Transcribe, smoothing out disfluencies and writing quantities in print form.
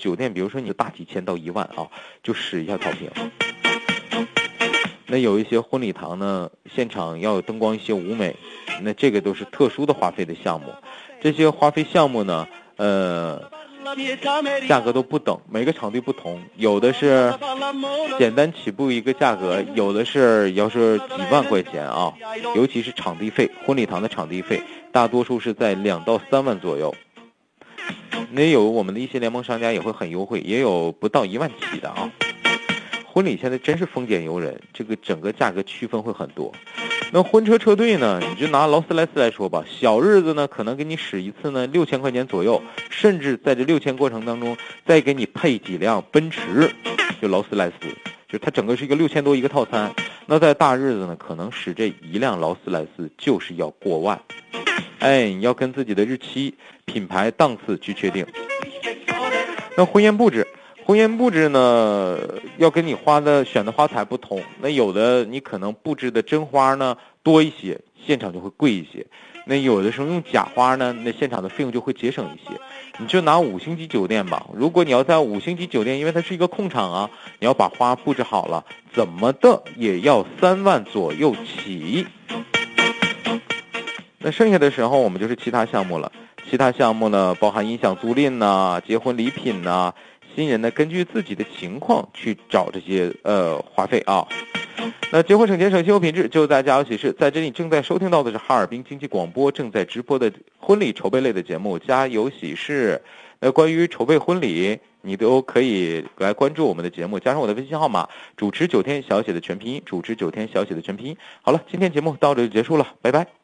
酒店，比如说你大几千到1万啊，就使一下草坪。那有一些婚礼堂呢，现场要有灯光一些舞美，那这个都是特殊的花费的项目。这些花费项目呢，价格都不等，每个场地不同，有的是简单起步一个价格，有的是要是几万块钱啊，尤其是场地费，婚礼堂的场地费大多数是在2到3万左右。那有我们的一些联盟商家也会很优惠，也有不到1万起的啊。婚礼现在真是丰俭由人，这个整个价格区分会很多。那婚车车队呢，你就拿劳斯莱斯来说吧，小日子呢可能给你使一次呢6000块钱左右，甚至在这6000过程当中再给你配几辆奔驰，就劳斯莱斯，就它整个是一个6000多一个套餐。那在大日子呢，可能使这一辆劳斯莱斯就是要过万。你要跟自己的日期、品牌、档次去确定。那婚宴布置呢，要跟你选的花材不同。那有的你可能布置的真花呢多一些，现场就会贵一些。那有的时候用假花呢，那现场的费用就会节省一些。你就拿5星级酒店吧，如果你要在5星级酒店，因为它是一个空场啊，你要把花布置好了，怎么的也要3万左右起。那剩下的时候我们就是其他项目了。其他项目呢，包含音响租赁呐、结婚礼品呐，新人呢根据自己的情况去找这些花费啊。那结婚省钱省心有品质，就在家有喜事。在这里正在收听到的是哈尔滨经济广播正在直播的婚礼筹备类的节目《家有喜事》。那关于筹备婚礼，你都可以来关注我们的节目，加上我的微信号码，主持9天小写的全拼音，主持9天小写的全拼音。好了，今天节目到这就结束了，拜拜。